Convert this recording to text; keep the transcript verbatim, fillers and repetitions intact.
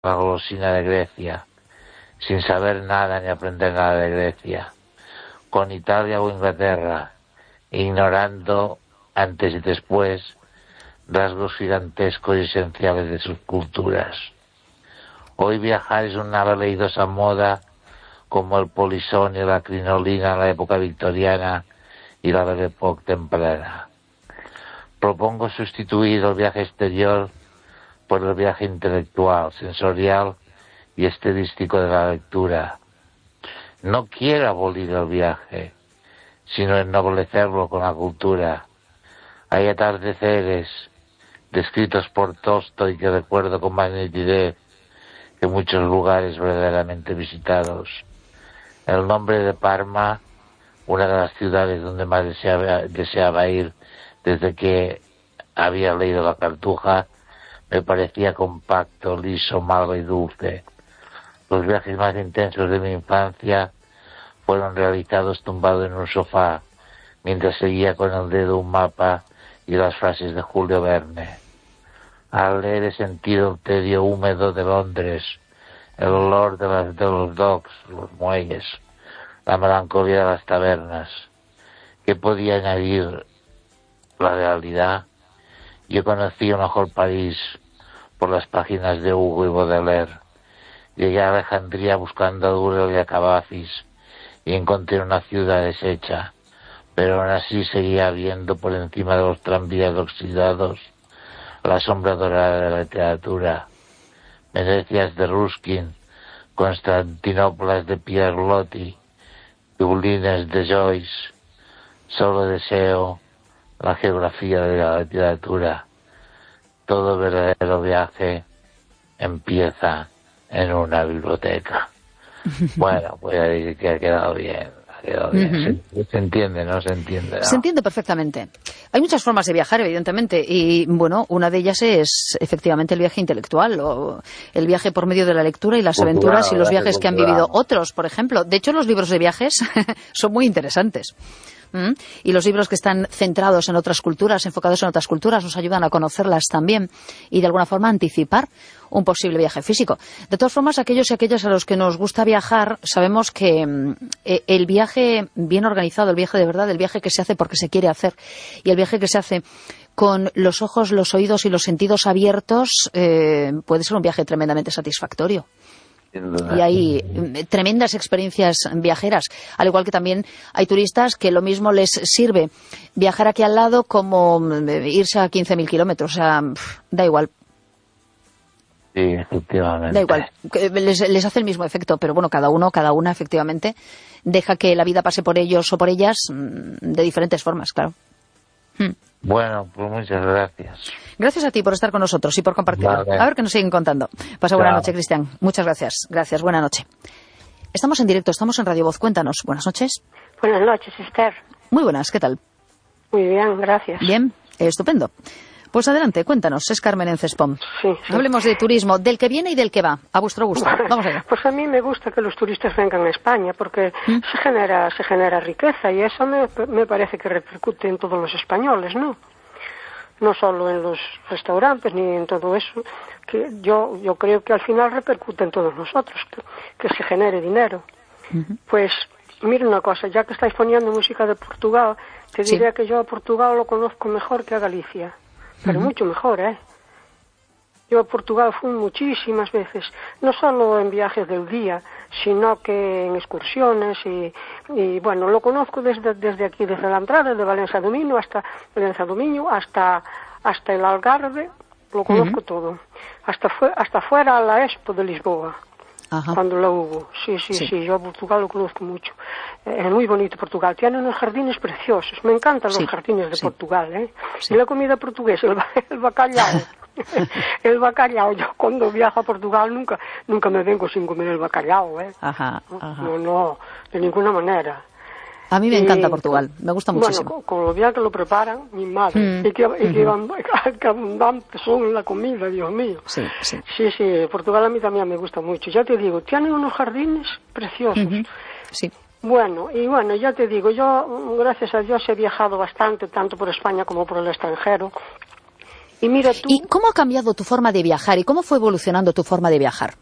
la golosina de Grecia, sin saber nada ni aprender nada de Grecia, con Italia o Inglaterra, ignorando antes y después rasgos gigantescos y esenciales de sus culturas. Hoy viajar es una veleidosa moda como el polisón y la crinolina en la época victoriana y la Belle Époque temprana. Propongo sustituir el viaje exterior por el viaje intelectual, sensorial y estilístico de la lectura. No quiero abolir el viaje, sino ennoblecerlo con la cultura. Hay atardeceres descritos por Tolstoy que recuerdo con más nitidez que muchos lugares verdaderamente visitados. El nombre de Parma, una de las ciudades donde más deseaba, deseaba ir desde que había leído La Cartuja, me parecía compacto, liso, malo y dulce. Los viajes más intensos de mi infancia fueron realizados tumbado en un sofá, mientras seguía con el dedo un mapa y las frases de Julio Verne. Al leer he sentido el tedio húmedo de Londres, el olor de, las, de los docks, los muelles, la melancolía de las tabernas. ¿Qué podía añadir la realidad? Yo conocí un mejor París por las páginas de Hugo y Baudelaire. Llegué a Alejandría buscando a Durrell y a Cavafis y encontré una ciudad deshecha, pero aún así seguía viendo por encima de los tranvías oxidados la sombra dorada de la literatura. Venecias de Ruskin, Constantinoplas de Pierre Loti, Dublines de Joyce. Solo deseo la geografía de la literatura. Todo verdadero viaje empieza en una biblioteca. Bueno, voy a decir que ha quedado bien. Ha quedado bien. Uh-huh. se, se entiende, ¿no? Se entiende, ¿no? Se entiende perfectamente. Hay muchas formas de viajar, evidentemente, y bueno, una de ellas es efectivamente el viaje intelectual, o el viaje por medio de la lectura y las cultural, aventuras y los viajes que han vivido otros, por ejemplo. De hecho, los libros de viajes son muy interesantes. ¿Mm? Y los libros que están centrados en otras culturas, enfocados en otras culturas, nos ayudan a conocerlas también y de alguna forma anticipar un posible viaje físico. De todas formas, aquellos y aquellas a los que nos gusta viajar, sabemos que eh, el viaje bien organizado, el viaje de verdad, el viaje que se hace porque se quiere hacer y el viaje que se hace con los ojos, los oídos y los sentidos abiertos, eh, puede ser un viaje tremendamente satisfactorio. Y hay tremendas experiencias viajeras, al igual que también hay turistas que lo mismo les sirve viajar aquí al lado como irse a quince mil kilómetros, o sea, da igual. Sí, efectivamente. Da igual, les, les hace el mismo efecto, pero bueno, cada uno, cada una, efectivamente, deja que la vida pase por ellos o por ellas de diferentes formas, claro. Hmm. Bueno, pues muchas gracias. Gracias a ti por estar con nosotros y por compartirlo. Vale. A ver qué nos siguen contando. Pasa buena noche, Cristian. Muchas gracias. Gracias, buena noche. Estamos en directo, estamos en Radio Voz. Cuéntanos. Buenas noches. Buenas noches, Esther. Muy buenas, ¿qué tal? Muy bien, gracias. Bien, eh, estupendo. Pues adelante, cuéntanos. Es Carmen en Cespón. Sí, sí. Hablemos de turismo, del que viene y del que va, a vuestro gusto. Vamos allá. Pues a mí me gusta que los turistas vengan a España porque ¿Mm? se genera se genera riqueza y eso me, me parece que repercute en todos los españoles, ¿no? No solo en los restaurantes ni en todo eso, que yo yo creo que al final repercute en todos nosotros, que, que se genere dinero. Uh-huh. Pues mira una cosa, ya que estáis poniendo música de Portugal, te diré sí. que yo a Portugal lo conozco mejor que a Galicia, pero uh-huh. mucho mejor, ¿eh? Yo a Portugal fui muchísimas veces, no solo en viajes del día, sino que en excursiones y, y bueno, lo conozco desde desde aquí, desde la entrada de Valencia do Miño hasta Valencia do Miño hasta hasta el Algarve, lo conozco uh-huh. todo, hasta fue, hasta fuera a la Expo de Lisboa. Ajá. Cuando la hubo, sí, sí, sí, sí, yo a Portugal lo conozco mucho. Eh, es muy bonito Portugal, tiene unos jardines preciosos, me encantan sí. los jardines de sí. Portugal, ¿eh? Sí. Y la comida portuguesa, el, el bacalhau, el bacalhau, yo cuando viajo a Portugal nunca nunca me vengo sin comer el bacalhau, ¿eh? Ajá, ajá. No, no, de ninguna manera. A mí me y, encanta Portugal, me gusta muchísimo. Bueno, con, con lo bien que lo preparan, mi madre, mm. y, que, y que, uh-huh. que abundantes son en la comida, Dios mío. Sí, sí. Sí, sí, Portugal a mí también me gusta mucho. Ya te digo, tienen unos jardines preciosos. Uh-huh. Sí. Bueno, y bueno, ya te digo, yo, gracias a Dios, he viajado bastante, tanto por España como por el extranjero. Y mira tú... ¿Y cómo ha cambiado tu forma de viajar y cómo fue evolucionando tu forma de viajar?